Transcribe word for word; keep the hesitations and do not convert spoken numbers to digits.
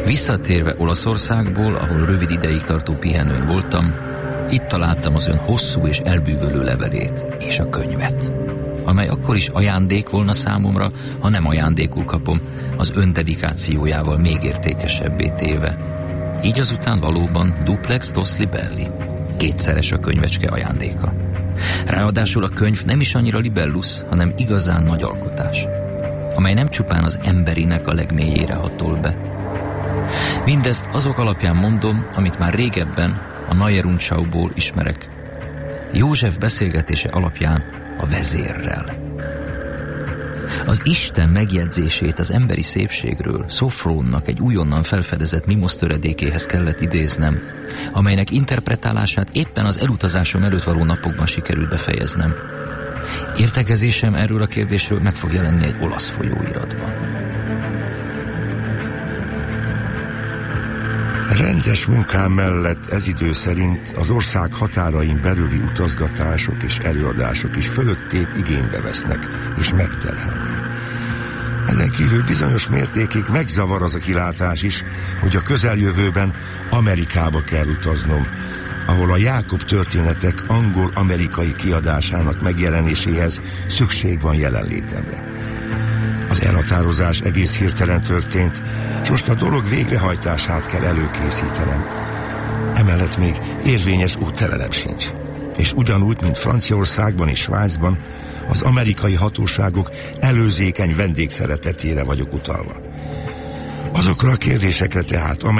Visszatérve Olaszországból, ahol rövid ideig tartó pihenőn voltam, itt találtam az ön hosszú és elbűvölő levelét és a könyvet, amely akkor is ajándék volna számomra, ha nem ajándékul kapom, az ön dedikációjával még értékesebbé téve. Így azután valóban duplex dos libelli, kétszeres a könyvecske ajándéka. Ráadásul a könyv nem is annyira libellus, hanem igazán nagy alkotás, amely nem csupán az emberinek a legmélyére hatol be. Mindezt azok alapján mondom, amit már régebben a Najeruncsauból ismerek. József beszélgetése alapján a vezérrel. Az Isten megjegyzését az emberi szépségről Szofrónnak egy újonnan felfedezett mimosz töredékéhez kellett idéznem, amelynek interpretálását éppen az elutazásom előtt való napokban sikerült befejeznem. Értekezésem erről a kérdésről meg fog jelenni egy olasz folyóiratban. Rendes munkám mellett ez idő szerint az ország határain belüli utazgatások és előadások is fölöttébb igénybe vesznek és megterhelnek. Ezen kívül bizonyos mértékig megzavar az a kilátás is, hogy a közeljövőben Amerikába kell utaznom, ahol a Jákob történetek angol-amerikai kiadásának megjelenéséhez szükség van jelenlétemre. Az elhatározás egész hirtelen történt, és most a dolog végrehajtását kell előkészítenem. Emellett még érvényes útlevelem sincs. És ugyanúgy, mint Franciaországban és Svájcban, az amerikai hatóságok előzékeny vendégszeretetére vagyok utalva. Azokra a kérdésekre tehát, amely